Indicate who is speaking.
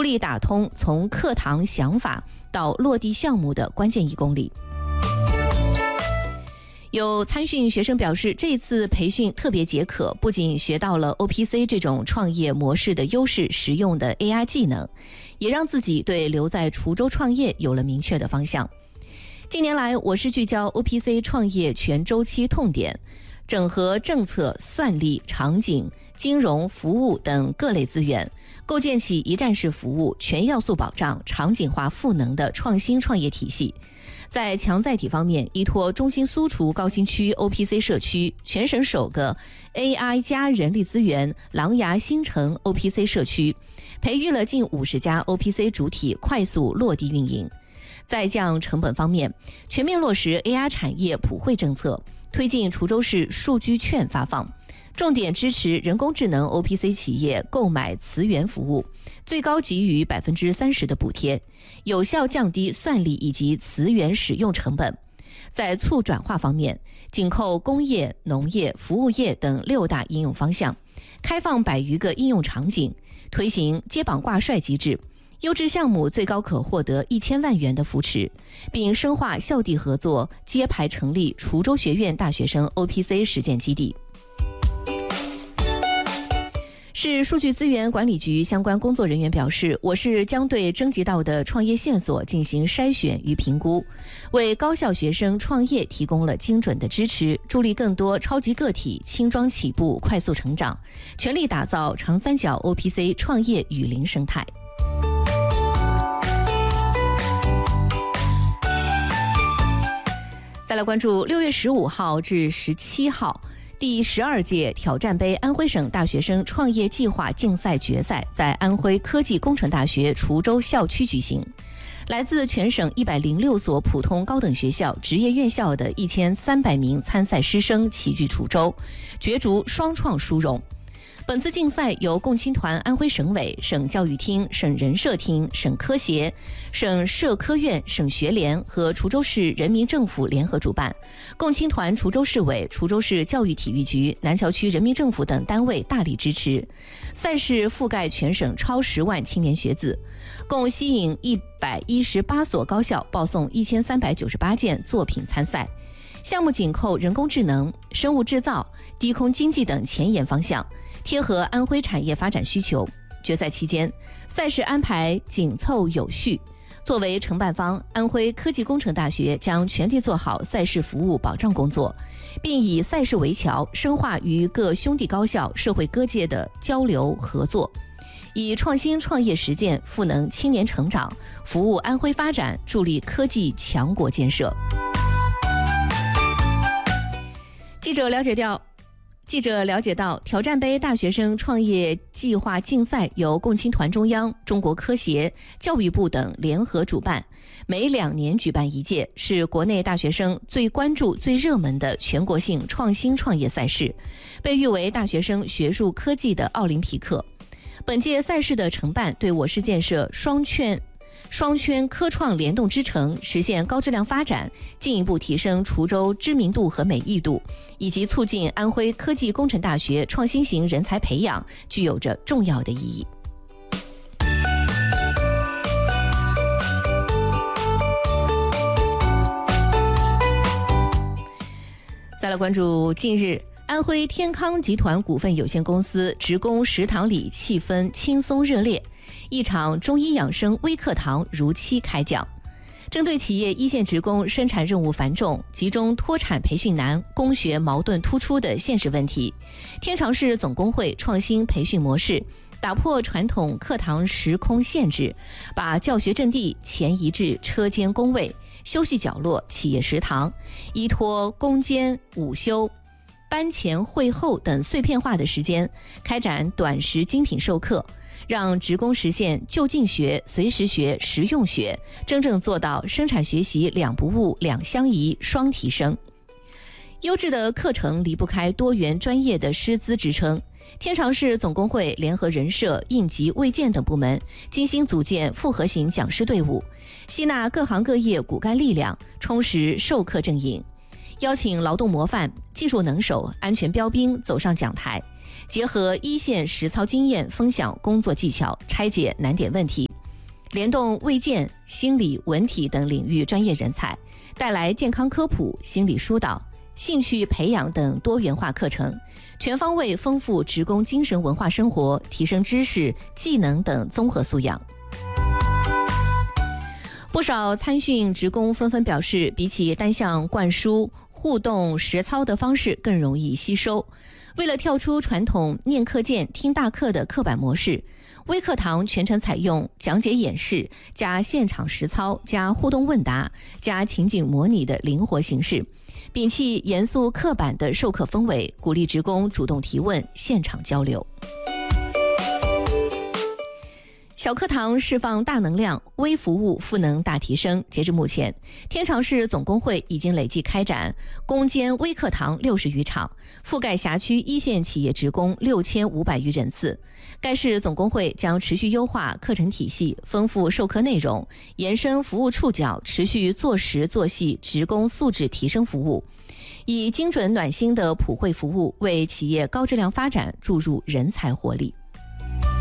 Speaker 1: 力打通从课堂想法到落地项目的关键1公里。有参训学生表示，这次培训特别解渴，不仅学到了 OPC 这种创业模式的优势实用的 AR 技能，也让自己对留在滁州创业有了明确的方向。近年来，我市聚焦 OPC 创业全周期痛点，整合政策、算力、场景、金融、服务等各类资源，构建起一站式服务、全要素保障、场景化赋能的创新创业体系。在强载体方面，依托中心苏滁高新区 OPC 社区，全省首个 AI 加人力资源琅琊新城 OPC 社区，培育了近50家 OPC 主体快速落地运营。在降成本方面，全面落实 AR 产业普惠政策，推进滁州市数据券发放，重点支持人工智能 OPC 企业购买词源服务，最高给予30%的补贴，有效降低算力以及词源使用成本。在促转化方面，紧扣工业、农业、服务业等6大应用方向，开放100余个应用场景，推行接榜挂帅机制，优质项目最高可获得1000万元的扶持，并深化校地合作，揭牌成立滁州学院大学生 OPC 实践基地。市数据资源管理局相关工作人员表示，我市将对征集到的创业线索进行筛选与评估，为高校学生创业提供了精准的支持，助力更多超级个体轻装起步快速成长，全力打造长三角 OPC 创业雨林生态。再来关注6月15号至17号第12届挑战杯安徽省大学生创业计划竞赛决赛在安徽科技工程大学滁州校区举行。来自全省106所普通高等学校、职业院校的1300名参赛师生齐聚滁州，角逐双创殊荣。本次竞赛由共青团安徽省委、省教育厅、省人社厅、省科协、省社科院、省学联和滁州市人民政府联合主办，共青团滁州市委、滁州市教育体育局、南桥区人民政府等单位大力支持。赛事覆盖全省超10万青年学子，共吸引118所高校报送1398件作品参赛。项目紧扣人工智能、生物制造、低空经济等前沿方向，贴合安徽产业发展需求。决赛期间，赛事安排紧凑有序。作为承办方，安徽科技工程大学将全力做好赛事服务保障工作，并以赛事为桥，深化与各兄弟高校、社会各界的交流合作，以创新创业实践赋能青年成长，服务安徽发展，助力科技强国建设。记者了解到，挑战杯大学生创业计划竞赛由共青团中央、中国科协、教育部等联合主办，每2年举办1届，是国内大学生最关注、最热门的全国性创新创业赛事，被誉为大学生学术科技的奥林匹克。本届赛事的承办对我市建设双圈科创联动之城，实现高质量发展，进一步提升滁州知名度和美誉度，以及促进安徽科技工程大学创新型人才培养，具有着重要的意义。再来关注近日安徽天康集团股份有限公司职工食堂里气氛轻松热烈，一场中医养生微课堂如期开讲。针对企业一线职工生产任务繁重、集中脱产培训难、供学矛盾突出的现实问题，天长市总工会创新培训模式，打破传统课堂时空限制，把教学阵地前移至车间工位、休息角落、企业食堂，依托工间、午休、班前会后等碎片化的时间，开展短时精品授课，让职工实现就近学、随时学、实用学，真正做到生产学习2不误、2相宜、双提升。优质的课程离不开多元专业的师资支撑。天长市总工会联合人社、应急卫健等部门，精心组建复合型讲师队伍，吸纳各行各业骨干力量，充实授课阵营，邀请劳动模范、技术能手、安全标兵走上讲台，结合一线实操经验，分享工作技巧，拆解难点问题， 联动卫健、心理、文体等领域专业人才，带来健康科普、心理疏导、兴趣培养等多元化课程，全方位丰富职工精神文化生活，提升知识、技能等综合素养。不少参训职工纷纷表示，比起单项灌输，互动实操的方式更容易吸收。为了跳出传统念课件、听大课的刻板模式，微课堂全程采用讲解演示加现场实操加互动问答加情景模拟的灵活形式，摒弃严肃刻板的授课氛围，鼓励职工主动提问、现场交流。小课堂释放大能量，微服务赋能大提升。截至目前，天长市总工会已经累计开展攻坚微课堂60余场，覆盖辖区一线企业职工6500余人次。该市总工会将持续优化课程体系，丰富授课内容，延伸服务触角，持续做实做细职工素质提升服务，以精准暖心的普惠服务为企业高质量发展注入人才活力。